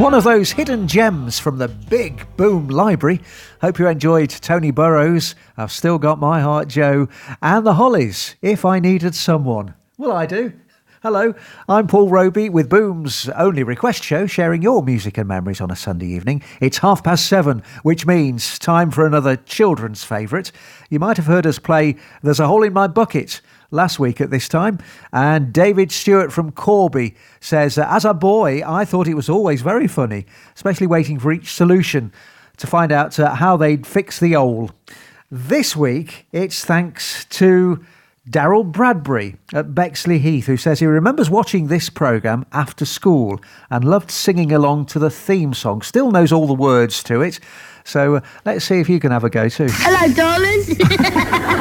One of those hidden gems from the Big Boom Library. Hope you enjoyed Tony Burrows, I've Still Got My Heart, Joe, and the Hollies, If I Needed Someone. Well, I do. Hello, I'm Paul Roby with Boom's only request show, sharing your music and memories on a Sunday evening. It's 7:30, which means time for another children's favourite. You might have heard us play There's a Hole in My Bucket last week at this time, and David Stewart from Corby says, as a boy, I thought it was always very funny, especially waiting for each solution to find out how they'd fix the hole. This week, it's thanks to Daryl Bradbury at Bexley Heath, who says he remembers watching this programme after school and loved singing along to the theme song. Still knows all the words to it. So let's see if you can have a go too. Hello, darling.